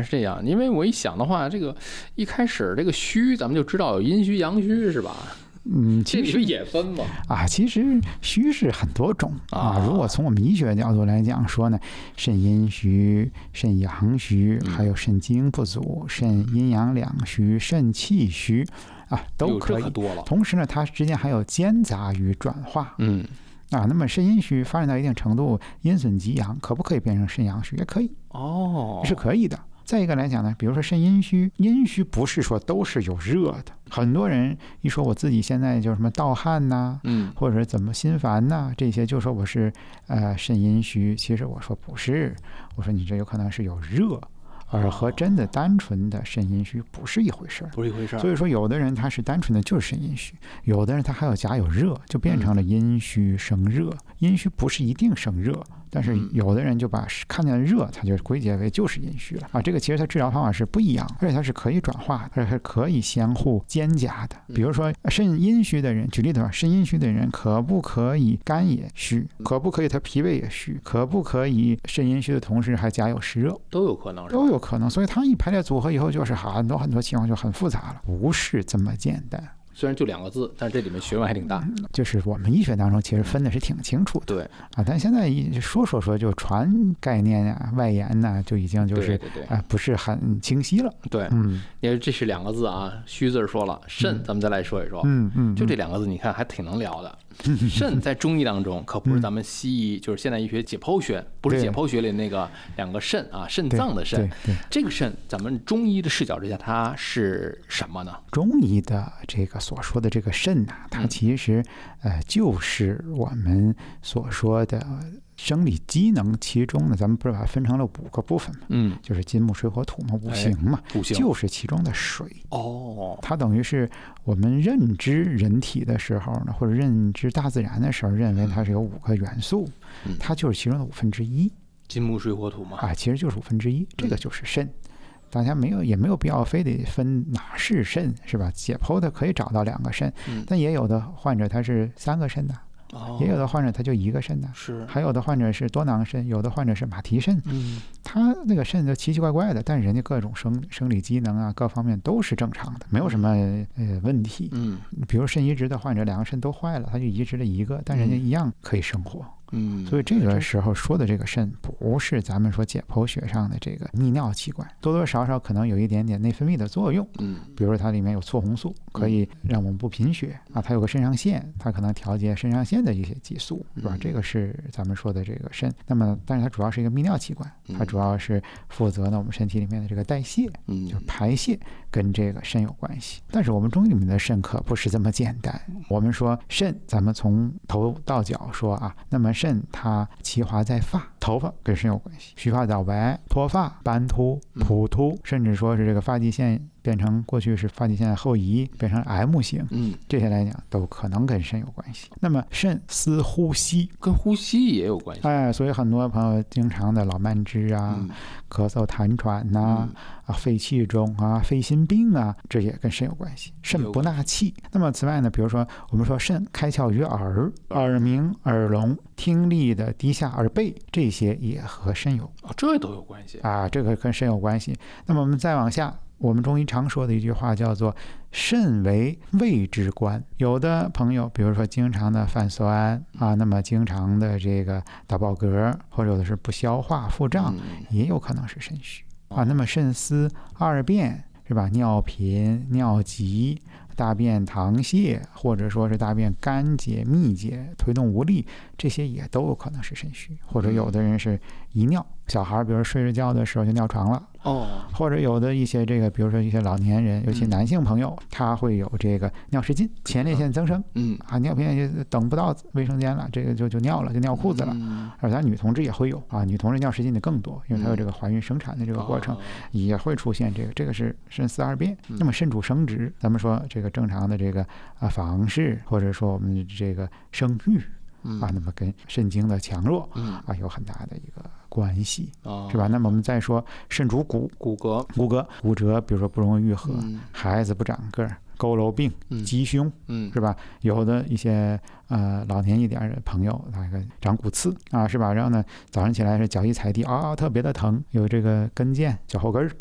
是这样。因为我一想的话，这个一开始这个虚，咱们就知道有阴虚、阳虚，是吧？这里头也分嘛其实虚是很多种如果从我们医学角度来讲说呢，肾阴虚、肾阳虚，还有肾精不足、肾阴阳两虚、肾气虚都可以。同时呢，它之间还有兼杂与转化。那么肾阴虚发展到一定程度，阴损极阳，可不可以变成肾阳虚？也可以是可以的。再一个来讲呢，比如说肾阴虚，阴虚不是说都是有热的。很多人一说我自己现在就什么盗汗呐，或者是怎么心烦呐，这些就说我是肾阴虚。其实我说不是，我说你这有可能是有热。而和真的单纯的肾阴虚不是一回事，所以说有的人他是单纯的就是肾阴虚，有的人他还有夹有热，就变成了阴虚生热。阴虚不是一定生热，但是有的人就把看见热，他就归结为就是阴虚了这个其实它治疗方法是不一样，而且它是可以转化的，而且是可以相互兼夹的。比如说肾阴虚的人，举例的话，肾阴虚的人可不可以肝也虚？可不可以他脾胃也虚？可不可以肾阴虚的同时还夹有湿热？ 都有可能。 所以它一排列组合以后，就是很多情况就很复杂了，不是这么简单。 虽然就2个字，但是这里面学问还挺大。 就是我们医学当中其实分的是挺清楚的。 对但现在说就传概念外延就已经就是不是很清晰了。 对，因为这是2个字虚字说了，肾咱们再来说一说。就这2个字，你看还挺能聊的。肾在中医当中可不是咱们西医，就是现代医学解剖学，不是解剖学里那个2个肾肾脏的肾。这个肾，咱们中医的视角之下，它是什么呢？ 中医的这个所说的这个肾它其实就是我们所说的生理机能，其中呢，咱们不是把它分成了5个部分吗？就是金木水火土嘛，五行嘛，就是其中的水。它等于是我们认知人体的时候呢，或者认知大自然的时候，认为它是有5个元素，它就是其中的1/5。 金木水火土嘛， 其实就是1/5，这个就是肾。大家也没有必要非得分哪是肾，是吧？解剖的可以找到2个肾，但也有的患者他是3个肾的。也有的患者他就1个肾的，还有的患者是多囊肾，有的患者是马蹄肾。他那个肾就奇奇怪怪的，但是人家各种生理机能各方面都是正常的，没有什么问题。比如肾移植的患者2个肾都坏了，他就移植了1个，但人家一样可以生活。所以这个时候说的这个肾不是咱们说解剖学上的这个泌尿器官，多多少少可能有一点点内分泌的作用。比如说它里面有促红素，可以让我们不贫血它有个肾上腺，它可能调节肾上腺的一些激素，是吧？这个是咱们说的这个肾。那么但是它主要是一个泌尿器官，它主要是负责呢我们身体里面的这个代谢，就是排泄，跟这个肾有关系。但是我们中医里面的肾可不是这么简单。我们说肾，咱们从头到脚说那么肾它其华在发，头发跟肾有关系，须发早白、脱发、斑秃、普秃，甚至说是这个发际线变成过去是发际线后移变成 M 型，这些来讲都可能跟肾有关系。那么肾司呼吸， 跟呼吸也有关系。 所以很多朋友经常的老慢支咳嗽痰喘肺气肿肺心病这也跟肾有关系。肾不纳气。那么此外呢，比如说我们说肾开窍于耳，耳鸣、耳聋、听力的低下耳背，这些也和肾有这都有关系这个跟肾有关系。那么我们再往下，我们中医常说的一句话叫做肾为胃之官。有的朋友比如说经常的泛酸那么经常的这个打饱嗝，或者有的是不消化腹胀，也有可能是肾虚那么肾司2便，是吧？尿频、尿急、大便溏泻，或者说是大便干结、密结、推动无力，这些也都有可能是肾虚。或者有的人是遗尿，小孩比如睡着觉的时候就尿床了或者有的一些这个比如说一些老年人，尤其男性朋友，他会有这个尿失禁、前列腺增生尿频就等不到卫生间了，这个就尿了，就尿裤子了而咱女同志也会有女同志尿失禁的更多，因为她有这个怀孕生产的这个过程也会出现这个是肾司2便。那么肾主生殖，咱们说这个正常的这个房事，或者说我们这个生育那么跟肾精的强弱有很大的一个关系是吧？那么我们再说肾主骨骼，骨折比如说不容易愈合，孩子不长个儿，佝偻病、鸡胸是吧？有的一些老年一点的朋友那个长骨刺是吧？然后呢早上起来是脚一踩地特别的疼，有这个跟腱、脚后跟